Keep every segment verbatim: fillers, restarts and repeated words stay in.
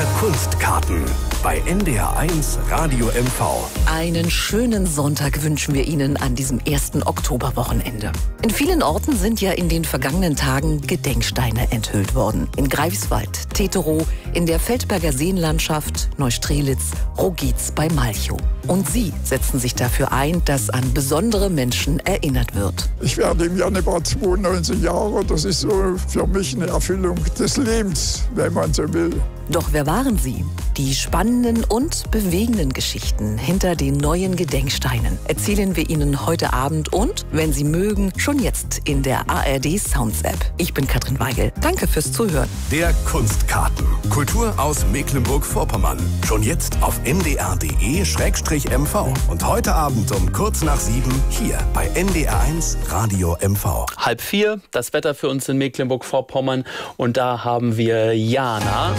Der Kunstkarten bei N D R eins Radio M V. Einen schönen Sonntag wünschen wir Ihnen an diesem ersten Oktoberwochenende. In vielen Orten sind ja in den vergangenen Tagen Gedenksteine enthüllt worden. In Greifswald, Teterow, in der Feldberger Seenlandschaft, Neustrelitz, Rogitz bei Malchow. Und Sie setzen sich dafür ein, dass an besondere Menschen erinnert wird. Ich werde im Januar zweiundneunzig Jahre. Das ist so für mich eine Erfüllung des Lebens, wenn man so will. Doch wer waren Sie? Die spannenden und bewegenden Geschichten hinter den neuen Gedenksteinen erzählen wir Ihnen heute Abend und, wenn Sie mögen, schon jetzt in der A R D Sounds App. Ich bin Katrin Weigel. Danke fürs Zuhören. Der Kunstkarten. Kultur aus Mecklenburg-Vorpommern. Schon jetzt auf n d r punkt d e slash m v. Und heute Abend um kurz nach sieben hier bei N D R eins Radio M V. Halb vier, das Wetter für uns in Mecklenburg-Vorpommern. Und da haben wir Jana.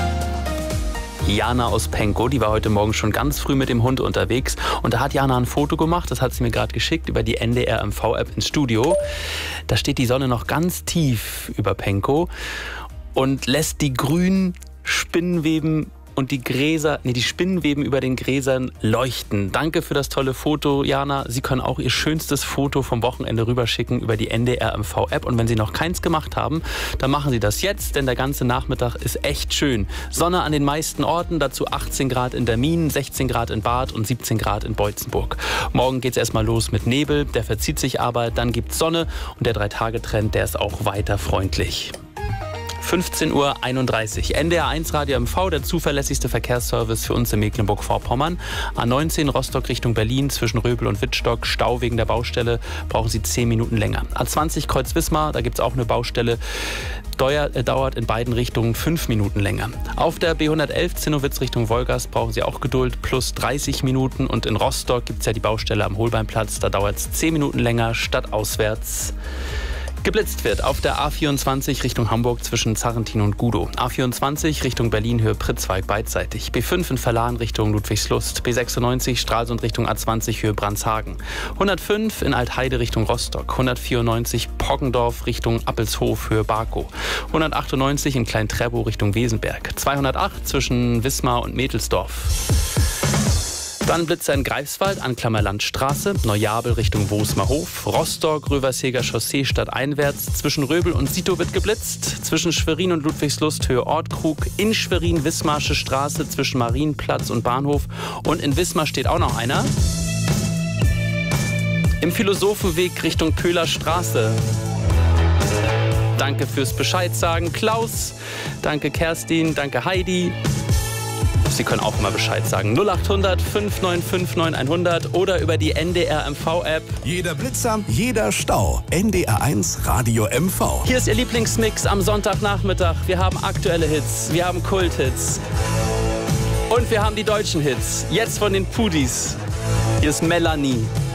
Jana aus Pankow, die war heute Morgen schon ganz früh mit dem Hund unterwegs. Und da hat Jana ein Foto gemacht, das hat sie mir gerade geschickt, über die N D R M V-App ins Studio. Da steht die Sonne noch ganz tief über Pankow und lässt die grünen Spinnenweben und die Gräser, nee, die Spinnenweben über den Gräsern leuchten. Danke für das tolle Foto, Jana. Sie können auch Ihr schönstes Foto vom Wochenende rüberschicken über die N D R M V-App. Und wenn Sie noch keins gemacht haben, dann machen Sie das jetzt, denn der ganze Nachmittag ist echt schön. Sonne an den meisten Orten, dazu achtzehn Grad in Dermien, sechzehn Grad in Barth und siebzehn Grad in Beutzenburg. Morgen geht's erstmal los mit Nebel, der verzieht sich aber, dann gibt's Sonne und der Drei-Tage-Trend, der ist auch weiter freundlich. fünfzehn Uhr einunddreißig. N D R eins Radio M V, der zuverlässigste Verkehrsservice für uns in Mecklenburg-Vorpommern. A neunzehn Rostock Richtung Berlin zwischen Röbel und Wittstock. Stau wegen der Baustelle, brauchen Sie zehn Minuten länger. A zwanzig Kreuz-Wismar, da gibt es auch eine Baustelle. Deuer, äh, dauert in beiden Richtungen fünf Minuten länger. Auf der B hundertelf Zinnowitz Richtung Wolgast brauchen Sie auch Geduld, plus dreißig Minuten. Und in Rostock gibt es ja die Baustelle am Holbeinplatz, da dauert es zehn Minuten länger, stadtauswärts geblitzt wird. Auf der A vierundzwanzig Richtung Hamburg zwischen Zarrentin und Gudow. A vierundzwanzig Richtung Berlin Höhe Pritzwalk beidseitig. B fünf in Verlan Richtung Ludwigslust. B sechsundneunzig Stralsund Richtung A zwanzig Höhe Brandshagen. hundertfünf in Altheide Richtung Rostock. hundertvierundneunzig Poggendorf Richtung Appelshof Höhe Barkow. hundertachtundneunzig in Klein-Trebow Richtung Wesenberg. zweihundertacht zwischen Wismar und Mädelsdorf. Dann Blitzer in Greifswald, Anklammer Landstraße, Neujabel Richtung Wosmerhof, Rostock, Röverseger Chaussee stadteinwärts, zwischen Röbel und Sito wird geblitzt, zwischen Schwerin und Ludwigslust Höhe Ortkrug, in Schwerin Wismarsche Straße zwischen Marienplatz und Bahnhof und in Wismar steht auch noch einer. Im Philosophenweg Richtung Köhler Straße. Danke fürs Bescheid sagen, Klaus, danke Kerstin, danke Heidi. Sie können auch mal Bescheid sagen. null achthundert fünf neun fünf neun hundert oder über die N D R M V-App. Jeder Blitzer, jeder Stau. N D R eins Radio M V. Hier ist Ihr Lieblingsmix am Sonntagnachmittag. Wir haben aktuelle Hits, wir haben Kulthits und wir haben die deutschen Hits. Jetzt von den Pudis. Hier ist Melanie.